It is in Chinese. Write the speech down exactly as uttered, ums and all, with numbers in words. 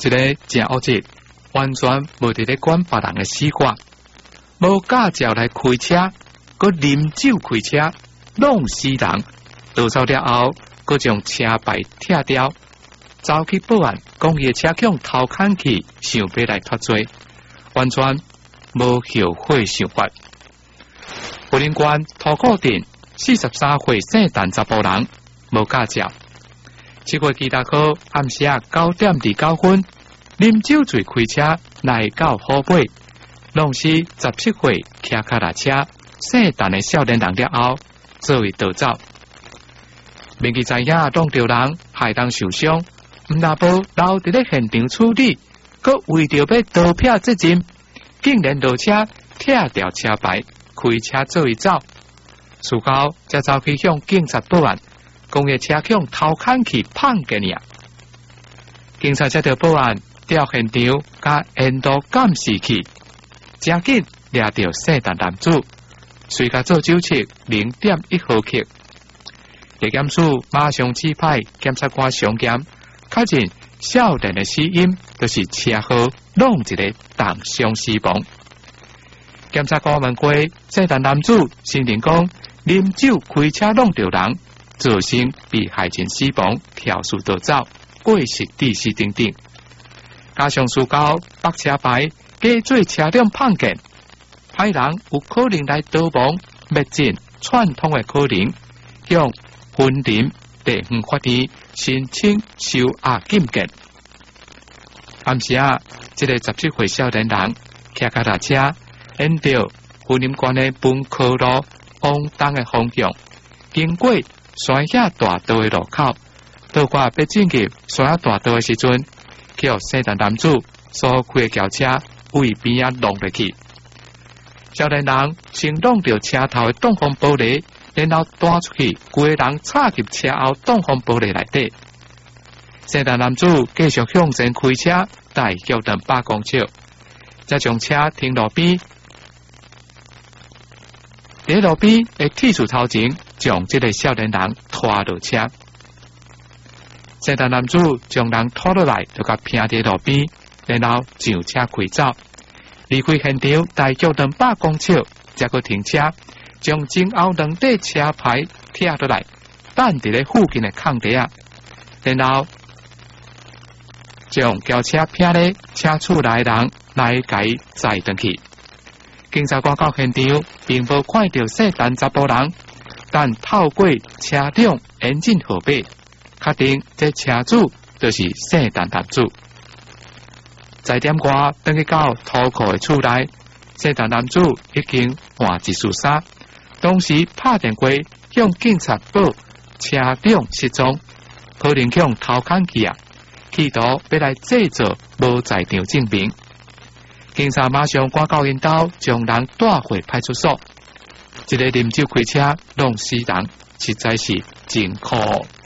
一个真恶质，完全无伫咧管别人的死活，无驾照来开车，佮啉酒开车，弄死人。逃走了后，佮将车牌拆掉，走去报案，讲伊的车輛偷砍去，想要来脱罪，完全无后悔想法。福林县土库镇四十三岁姓陈查甫人，无驾照。七月二十号暗时九点二九分，啉酒醉开车来到河尾，弄死十七岁骑脚踏车姓陈的少年人了后，作为逃走。民警知影弄着人害人受伤，毋但无留伫咧现场处理，佮为着要逃避责任，竟然落车拆掉车牌，开车做为走。事后才走去向警察报案，讲个车輛偷砍去碰嘅尔。警察接到报案，调现场加烟毒监视器，真紧抓到姓陈男子，随甲做酒测零点一毫克。地检署马上指派检察官上检，确认少年的死因就是车祸弄一个重伤死亡。检察官问过姓陈男子，承认讲啉酒开车弄着人，造成被害人死亡，跳树逃走，过失致死等等。加上事后把车牌假做车辆碰见，歹人有可能来逃亡、灭证、串通的可能，向云林地方法院申请收押禁见。暗时啊，这个十七岁少年人骑脚踏车沿着云林县的本科路往东的方向，经过山野大道的路口，到过要进入山野大道的时阵，叫姓陈男子所开的轿车为边仔弄落去。少年人先弄到车头的挡风玻璃，然后弹出去，规个人插入车后挡风玻璃内底。姓陈男子继续向前开车，大约两百公尺，再将车停路边。在路边的铁柱头前，将这个少年人拖落车。姓陈男子将人拖落来，就甲拼在路边，然后上车开走，离开现场大约两百公尺，才去停车，将前后两块车牌拆落来，等伫咧附近的空地啊，然后将轿车拼咧车厝内人来解载登去。警察官到现场，并无看到姓陈查甫人，但透过车辆引进号码，确定这车主就是姓陈男子。在点外登去到土库的厝内，姓陈男子已经换一束衫，当时拍电话向警察报车辆失踪，可能向偷砍去啊，企图要来制造无在场证明。警察马上赶到因兜，将人带回派出所。一个啉酒开车弄死人，实在是真可恶。